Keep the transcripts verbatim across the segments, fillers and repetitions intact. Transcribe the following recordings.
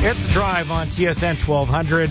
It's the Drive on T S N twelve hundred.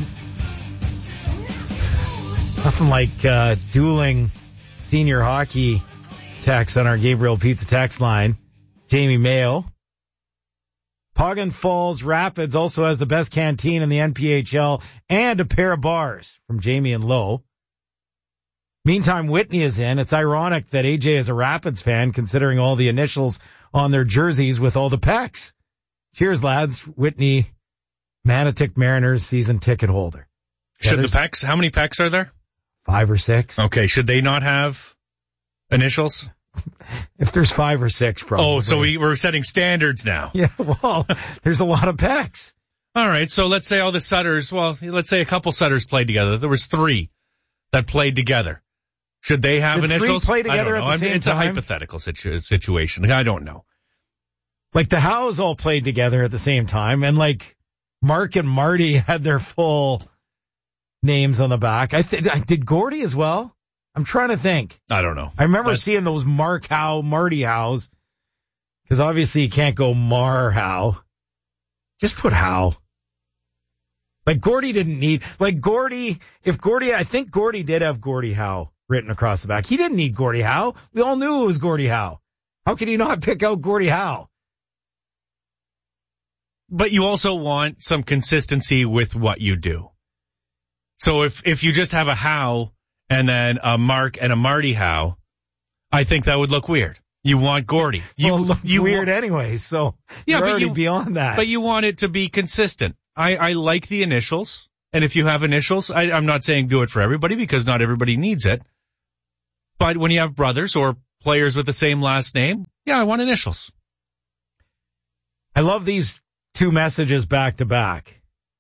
Nothing like uh, dueling senior hockey texts on our Gabriel Pizza text line. Jamie Mayo. Poggen Falls Rapids also has the best canteen in the N P H L and a pair of bars from Jamie and Lowe. Meantime, Whitney is in. It's ironic that A J is a Rapids fan considering all the initials on their jerseys with all the pecs. Cheers, lads. Whitney, Manotick Mariners season ticket holder. Should the pecs, how many pecs are there? Five or six. Okay, should they not have initials? If there's five or six, probably. Oh, so we, we're setting standards now. Yeah, well, there's a lot of pecs. All right, so let's say all the Sutters, well, let's say a couple Sutters played together. There was three that played together. Should they have Did initials? Three play together I don't know. at the same it's time? a hypothetical situ- situation. I don't know. Like the Howes all played together at the same time, and like Mark and Marty had their full names on the back. I th- did Gordy as well? I'm trying to think. I don't know. I remember That's... seeing those Mark Howe, Marty Howes, because obviously you can't go Mar Howe. Just put Howe. Like Gordy didn't need, like Gordy, if Gordy, I think Gordy did have Gordy Howe written across the back. He didn't need Gordie Howe. We all knew it was Gordie Howe. How could he not pick out Gordie Howe? But you also want some consistency with what you do. So if, if you just have a Howe and then a Mark and a Marty Howe, I think that would look weird. You want Gordie. You well, look you weird want, anyway, so yeah, you're but already you, beyond that. But you want it to be consistent. I, I like the initials. And if you have initials, I, I'm not saying do it for everybody because not everybody needs it. But when you have brothers or players with the same last name, yeah, I want initials. I love these two messages back to back.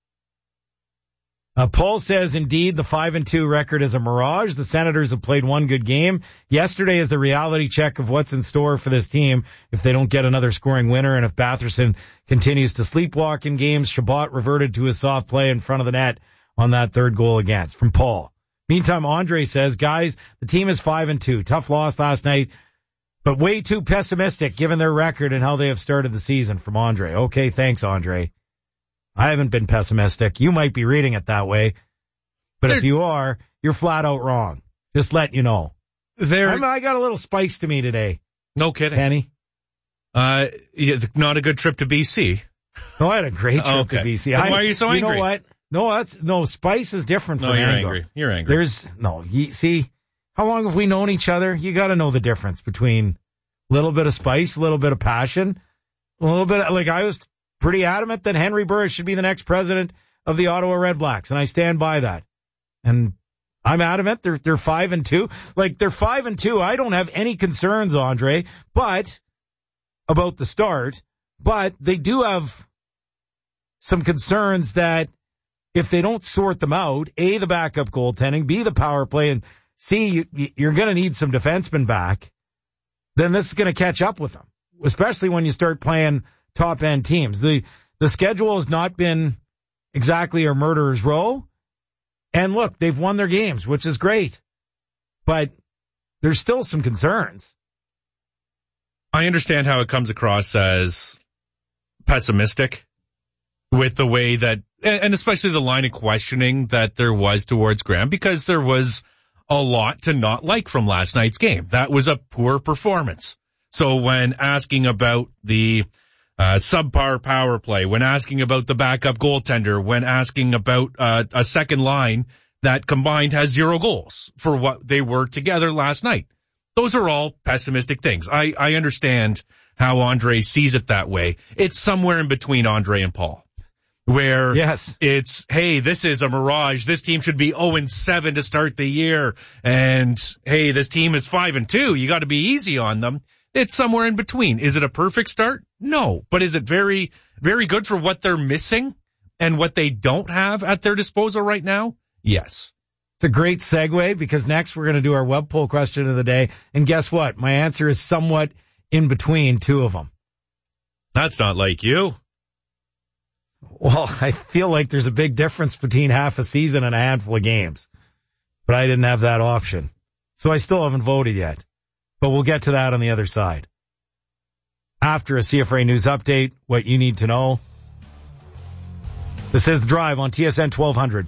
Uh, Paul says, indeed, the five and two record is a mirage. The Senators have played one good game. Yesterday is the reality check of what's in store for this team if they don't get another scoring winner and if Batherson continues to sleepwalk in games. Shabbat reverted to his soft play in front of the net on that third goal against. From Paul. Meantime, Andre says, guys, the team is five and two. Tough loss last night, but way too pessimistic given their record and how they have started the season. From Andre. Okay, thanks, Andre. I haven't been pessimistic. You might be reading it that way, but They're, if you are, you're flat out wrong. Just letting you know. There, I got a little spice to me today. No kidding. Penny? Uh, not a good trip to B C. No, I had a great trip okay. to B C. I, I, why are you so you angry? You know what? No, that's, no, spice is different from No, you're anger. angry. You're angry. There's, no, you, see, how long have we known each other? You gotta know the difference between a little bit of spice, a little bit of passion, a little bit, like I was pretty adamant that Henry Burris should be the next president of the Ottawa Redblacks, and I stand by that. And I'm adamant. They're, they're five and two. Like, they're five and two. I don't have any concerns, Andre, but, about the start, but they do have some concerns that if they don't sort them out, A, the backup goaltending, B, the power play, and C, you, you're going to need some defensemen back, then this is going to catch up with them, especially when you start playing top-end teams. The the schedule has not been exactly a murderer's row. And look, they've won their games, which is great. But there's still some concerns. I understand how it comes across as pessimistic with the way that, and especially the line of questioning that there was towards Graham, because there was a lot to not like from last night's game. That was a poor performance. So when asking about the Uh, subpar power play, when asking about the backup goaltender, when asking about uh, a second line that combined has zero goals for what they were together last night. Those are all pessimistic things. I, I understand how Andre sees it that way. It's somewhere in between Andre and Paul, where yes. It's, hey, this is a mirage. This team should be oh and seven to start the year. And, hey, this team is five and two. You got to be easy on them. It's somewhere in between. Is it a perfect start? No. But is it very, very good for what they're missing and what they don't have at their disposal right now? Yes. It's a great segue because next we're going to do our web poll question of the day. And guess what? My answer is somewhat in between two of them. That's not like you. Well, I feel like there's a big difference between half a season and a handful of games. But I didn't have that option. So I still haven't voted yet. But we'll get to that on the other side. After a C F R A News update, what you need to know. This is The Drive on T S N twelve hundred.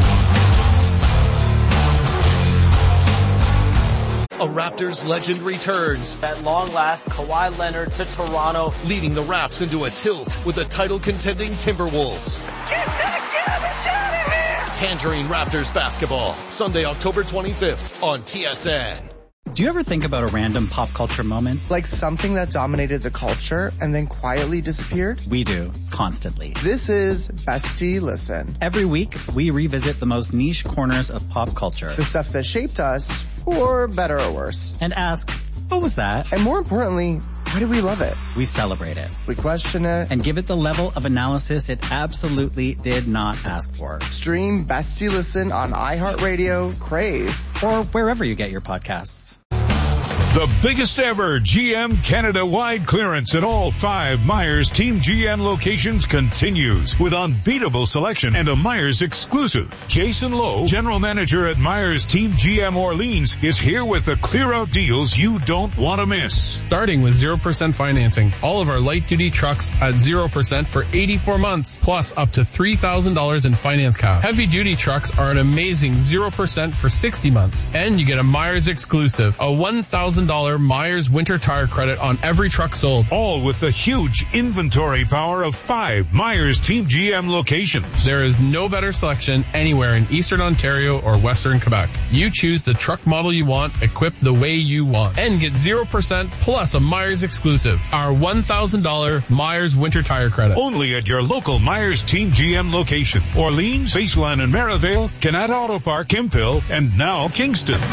A Raptors legend returns. At long last, Kawhi Leonard to Toronto. Leading the Raps into a tilt with the title-contending Timberwolves. Get that garbage out of here! Tangerine Raptors basketball, Sunday, October twenty-fifth on T S N. Do you ever think about a random pop culture moment? Like something that dominated the culture and then quietly disappeared? We do, constantly. This is Bestie Listen. Every week, we revisit the most niche corners of pop culture. The stuff that shaped us, for better or worse. And ask, what was that? And more importantly, why do we love it? We celebrate it. We question it. And give it the level of analysis it absolutely did not ask for. Stream Bestie Listen on iHeartRadio, Crave, or wherever you get your podcasts. The biggest ever G M Canada-wide clearance at all five Myers Team G M locations continues with unbeatable selection and a Myers exclusive. Jason Lowe, General Manager at Myers Team G M Orleans, is here with the clear-out deals you don't want to miss. Starting with zero percent financing. All of our light-duty trucks at zero percent for eighty-four months, plus up to three thousand dollars in finance cap. Heavy-duty trucks are an amazing zero percent for sixty months. And you get a Myers exclusive, a one thousand dollars Myers winter tire credit on every truck sold. All with the huge inventory power of five Myers Team G M locations. There is no better selection anywhere in Eastern Ontario or Western Quebec. You choose the truck model you want, equipped the way you want, and get zero percent plus a Myers exclusive, our one thousand dollars Myers winter tire credit. Only at your local Myers Team G M location. Orleans, Baseline and Merivale, Canada Auto Park, Hemphill, and now Kingston.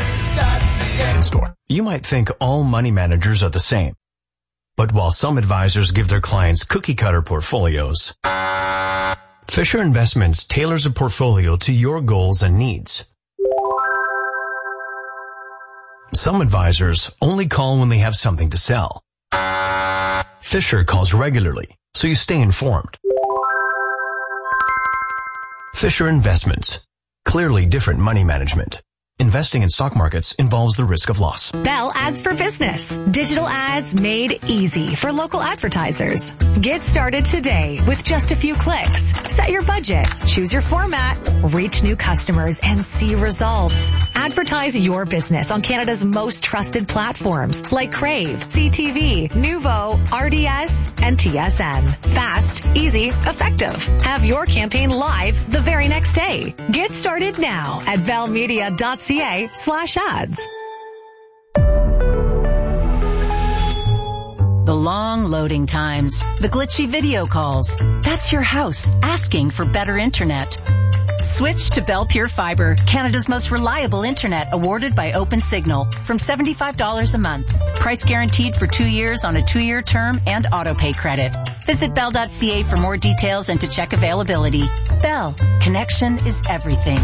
In-store. You might think all money managers are the same. But while some advisors give their clients cookie-cutter portfolios, Fisher Investments tailors a portfolio to your goals and needs. Some advisors only call when they have something to sell. Fisher calls regularly, so you stay informed. Fisher Investments. Clearly different money management. Investing in stock markets involves the risk of loss. Bell Ads for Business. Digital ads made easy for local advertisers. Get started today with just a few clicks. Set your budget, choose your format, reach new customers, and see results. Advertise your business on Canada's most trusted platforms like Crave, C T V, Nuvo, R D S, and T S N. Fast, easy, effective. Have your campaign live the very next day. Get started now at bellmedia dot c a slash ads. The long loading times, the glitchy video calls. That's your house asking for better internet. Switch to Bell Pure Fiber, Canada's most reliable internet, awarded by OpenSignal, from seventy-five dollars a month. Price guaranteed for two years on a two-year term and auto-pay credit. Visit bell dot c a for more details and to check availability. Bell, connection is everything.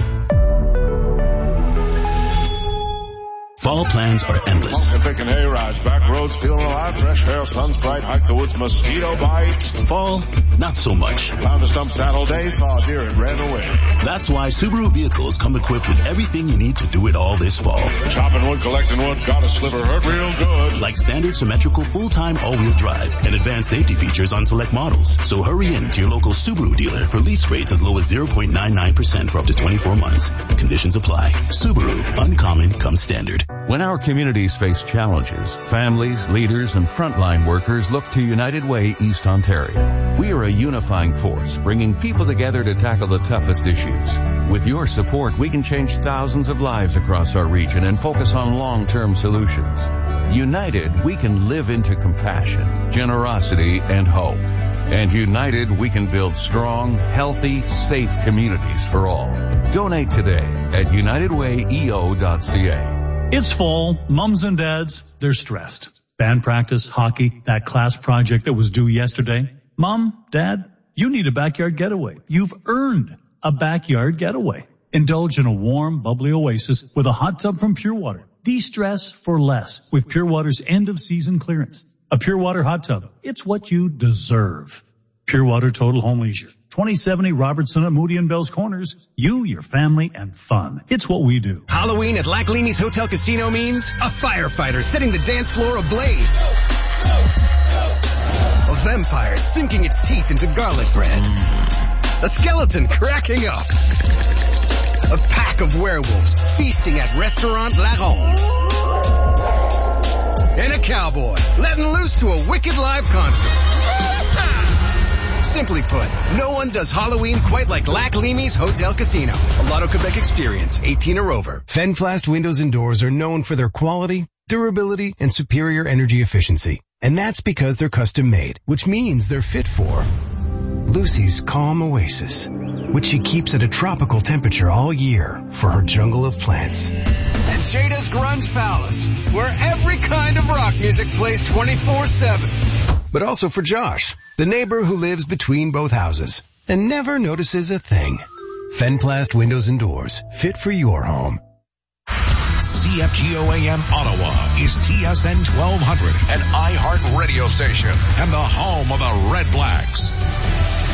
Fall plans are endless. Walking, picking hay rides, back roads, feeling alive, fresh air, sun's bright, hike the woods, mosquito bite. Fall, not so much. Found a stump saddle day, saw a deer and ran away. That's why Subaru vehicles come equipped with everything you need to do it all this fall. Chopping wood, collecting wood, got a sliver, hurt real good. Like standard symmetrical full-time all-wheel drive and advanced safety features on select models. So hurry in to your local Subaru dealer for lease rates as low as zero point nine nine percent for up to twenty-four months. Conditions apply. Subaru, uncommon comes standard. When our communities face challenges, families, leaders, and frontline workers look to United Way East Ontario. We are a unifying force, bringing people together to tackle the toughest issues. With your support, we can change thousands of lives across our region and focus on long-term solutions. United, we can live into compassion, generosity, and hope. And united, we can build strong, healthy, safe communities for all. Donate today at united way e o dot c a. It's fall. Mums and dads, they're stressed. Band practice, hockey, that class project that was due yesterday. Mom, Dad, you need a backyard getaway. You've earned a backyard getaway. Indulge in a warm, bubbly oasis with a hot tub from Pure Water. De-stress for less with Pure Water's end-of-season clearance. A Pure Water hot tub. It's what you deserve. Pure Water Total Home Leisure. twenty seventy Robertson at Moody and Bell's Corners. You, your family, and fun. It's what we do. Halloween at Lac Leamy's Hotel Casino means a firefighter setting the dance floor ablaze. A vampire sinking its teeth into garlic bread. A skeleton cracking up. A pack of werewolves feasting at Restaurant La Ronde. And a cowboy letting loose to a wicked live concert. Simply put, no one does Halloween quite like Lac Leamy's Hotel Casino. A Lotto Quebec experience, eighteen or over. Fenflast windows and doors are known for their quality, durability, and superior energy efficiency. And that's because they're custom made, which means they're fit for Lucy's calm oasis, which she keeps at a tropical temperature all year for her jungle of plants. And Jada's Grunge Palace, where every kind of rock music plays twenty-four seven. But also for Josh, the neighbor who lives between both houses and never notices a thing. Fenplast windows and doors, fit for your home. C F G O A M Ottawa is T S N twelve hundred, an iHeart radio station and the home of the Red Blacks.